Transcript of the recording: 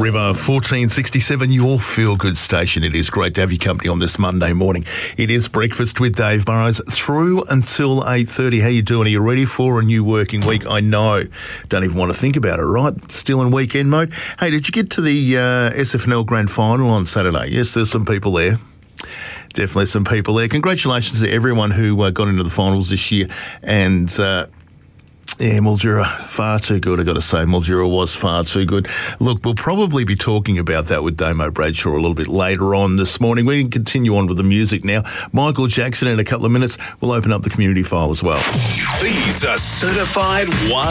River, 1467, your feel-good station. It is great to have your company on this Monday morning. It is Breakfast with Dave Burrows through until 8:30. How you doing? Are you ready for a new working week? I know. Don't even want to think about it, right? Still in weekend mode. Hey, did you get to the SFNL Grand Final on Saturday? Yes, there's some people there. Definitely some people there. Congratulations to everyone who got into the finals this year. And, Mildura, far too good, I've got to say. Mildura was far too good. Look, we'll probably be talking about that with Damo Bradshaw a little bit later on this morning. We can continue on with the music now. Michael Jackson in a couple of minutes. We'll open up the community file as well. These are certified